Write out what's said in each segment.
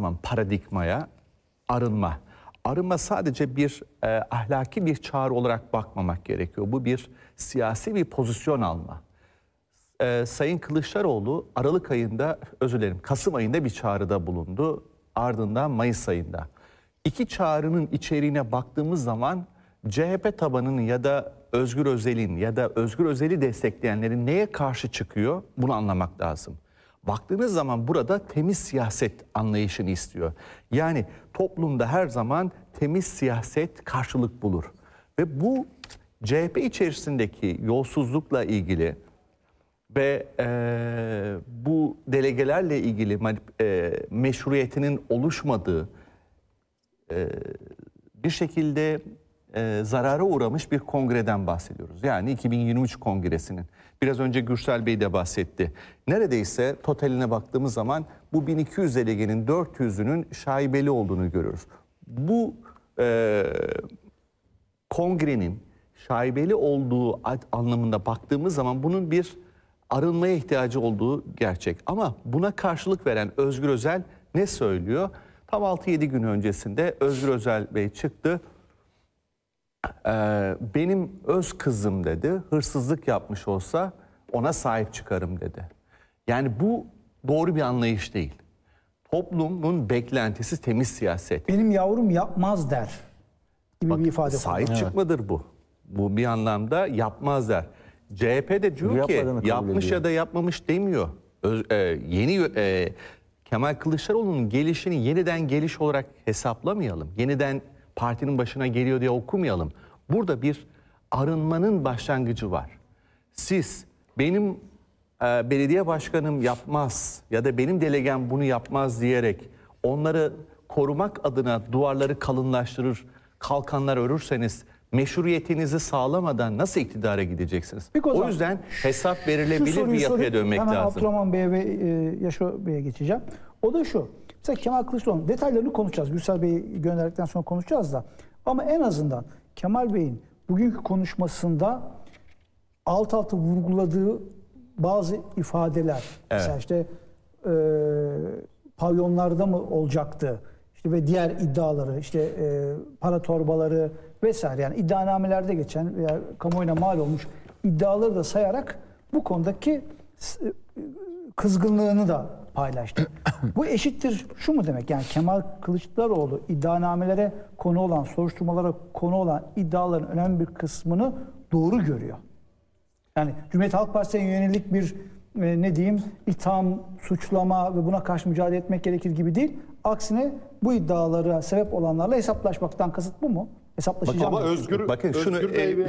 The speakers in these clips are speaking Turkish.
zaman paradigmaya arınma. Arınma sadece bir ahlaki bir çağrı olarak bakmamak gerekiyor. Bu bir siyasi bir pozisyon alma. Sayın Kılıçdaroğlu Aralık ayında, özür dilerim, Kasım ayında bir çağrıda bulundu. Ardından Mayıs ayında. İki çağrının içeriğine baktığımız zaman CHP tabanının ya da Özgür Özel'in ya da Özgür Özel'i destekleyenlerin neye karşı çıkıyor bunu anlamak lazım. Baktığınız zaman burada temiz siyaset anlayışını istiyor. Yani toplumda her zaman temiz siyaset karşılık bulur. Ve bu CHP içerisindeki yolsuzlukla ilgili ve bu delegelerle ilgili meşruiyetinin oluşmadığı, bir şekilde zarara uğramış bir kongreden bahsediyoruz. Yani 2023 kongresinin. Biraz önce Gürsel Bey de bahsetti. Neredeyse totaline baktığımız zaman bu 1200 delegenin 400'ünün şaibeli olduğunu görüyoruz. Bu kongrenin şaibeli olduğu anlamında baktığımız zaman bunun bir arınmaya ihtiyacı olduğu gerçek. Ama buna karşılık veren Özgür Özel ne söylüyor? Tam 6-7 gün öncesinde Özgür Özel Bey çıktı. Benim öz kızım dedi, hırsızlık yapmış olsa ona sahip çıkarım dedi. Yani bu doğru bir anlayış değil. Toplumun beklentisi temiz siyaset. Benim yavrum yapmaz der gibi bir ifade. Sahip çıkmadır bu. Bu bir anlamda yapmaz der. CHP de diyor ki yapmış ya da yapmamış demiyor. Kemal Kılıçdaroğlu'nun gelişini yeniden geliş olarak hesaplamayalım. Yeniden partinin başına geliyor diye okumayalım. Burada bir arınmanın başlangıcı var. Siz benim belediye başkanım yapmaz ya da benim delegem bunu yapmaz diyerek onları korumak adına duvarları kalınlaştırır, kalkanlar örürseniz meşruiyetinizi sağlamadan nasıl iktidara gideceksiniz? O yüzden hesap verilebilir bir yapıya dönmek lazım. Abdurrahman Bey'e ve Yaşar Bey'e geçeceğim. O da şu. Mesela Kemal Kılıçdaroğlu detaylarını konuşacağız. Gürsel Bey'i gönderdikten sonra konuşacağız da. Ama en azından Kemal Bey'in bugünkü konuşmasında alt alta vurguladığı bazı ifadeler. Evet. Mesela işte pavyonlarda mı olacaktı? İşte ve diğer iddiaları, işte para torbaları vesaire, yani iddianamelerde geçen veya kamuoyuna mal olmuş iddiaları da sayarak bu konudaki kızgınlığını da paylaştı. Bu eşittir şu mu demek? Yani Kemal Kılıçdaroğlu iddianamelere konu olan, soruşturmalara konu olan iddiaların önemli bir kısmını doğru görüyor. Yani Cumhuriyet Halk Partisi'ne yönelik bir ne diyeyim, itham, suçlama ve buna karşı mücadele etmek gerekir gibi değil. Aksine bu iddialara sebep olanlarla hesaplaşmaktan kasıt bu mu? Hesaplaşacağım. Ama Özgür Bey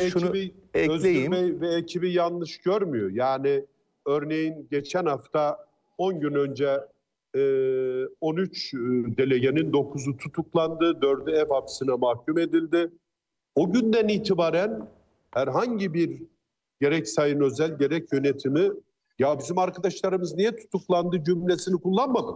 ve ekibi yanlış görmüyor. Yani örneğin geçen hafta 10 gün önce 13 delegenin 9'u tutuklandı, 4'ü ev hapsine mahkum edildi. O günden itibaren herhangi bir gerek Sayın Özel gerek yönetimi ya bizim arkadaşlarımız niye tutuklandı cümlesini kullanmadı.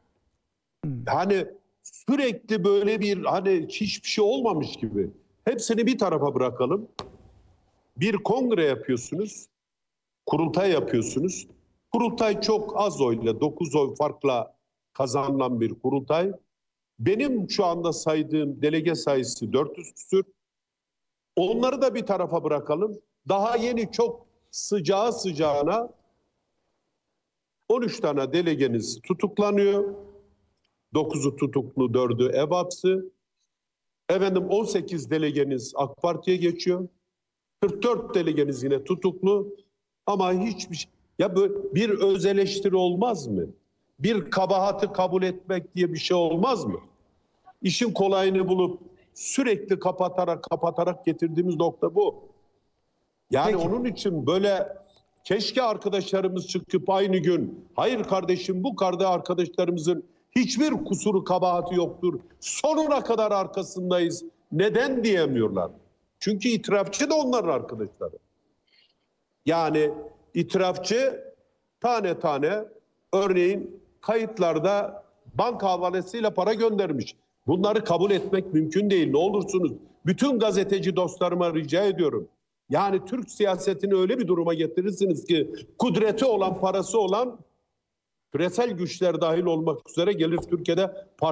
Hani sürekli böyle bir hani hiçbir şey olmamış gibi. Hepsini bir tarafa bırakalım. Bir kongre yapıyorsunuz. Kurultay yapıyorsunuz. Kurultay çok az oyla, 9 oy farkla kazanılan bir kurultay. Benim şu anda saydığım delege sayısı 400 küsür. Onları da bir tarafa bırakalım. Daha yeni çok sıcağı sıcağına 13 tane delegeniz tutuklanıyor. 9'u tutuklu, 4'ü ev hapsi. 18 delegeniz AK Parti'ye geçiyor. 44 delegeniz yine tutuklu. Ama hiçbir şey... Ya böyle bir öz eleştiri olmaz mı? Bir kabahati kabul etmek diye bir şey olmaz mı? İşin kolayını bulup sürekli kapatarak getirdiğimiz nokta bu. Yani peki, onun için böyle keşke arkadaşlarımız çıkıp aynı gün hayır kardeşim bu arkadaşlarımızın hiçbir kusuru kabahati yoktur. Sonuna kadar arkasındayız. Neden diyemiyorlar? Çünkü itirafçı da onların arkadaşları. Yani itirafçı tane tane örneğin kayıtlarda banka havalesiyle para göndermiş. Bunları kabul etmek mümkün değil. Ne olursunuz bütün gazeteci dostlarıma rica ediyorum. Yani Türk siyasetini öyle bir duruma getirirsiniz ki kudreti olan, parası olan küresel güçler dahil olmak üzere gelir Türkiye'de